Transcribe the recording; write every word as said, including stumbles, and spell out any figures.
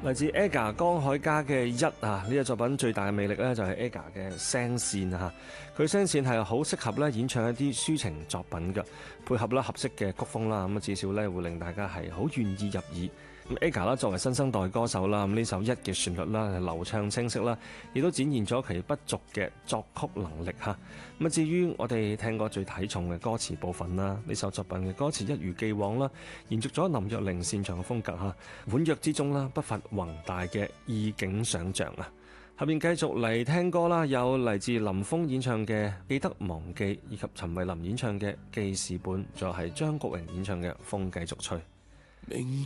嚟自 AGA 江海嘉嘅一啊，呢個作品最大嘅魅力咧就係 AGA 嘅聲線啊，佢聲線係好適合咧演唱一啲抒情作品嘅，配合啦合適嘅曲風啦，咁啊至少咧會令大家係好願意入耳。咁 AGA 啦作為新生代歌手啦，咁呢首一嘅旋律啦係流暢清晰啦，亦都展現咗其不俗嘅作曲能力嚇。咁啊至於我哋聽過最睇重嘅歌詞部分啦，呢首作品嘅歌詞一如既往啦，延續咗林若寧擅長嘅風格嚇，婉約之中啦不乏宏大嘅意境想像啊！下面繼續嚟聽歌啦，有嚟自林峰演唱嘅《記得忘記》，以及陳慧琳演唱嘅《記事本》，仲有係張國榮演唱嘅《風繼續吹》。 明